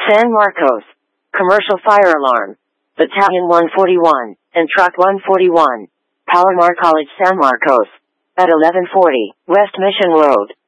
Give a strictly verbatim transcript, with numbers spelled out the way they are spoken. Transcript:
San Marcos. Commercial fire alarm. Battalion one forty-one, and Truck one forty-one. Palomar College, San Marcos. At eleven forty, West Mission Road.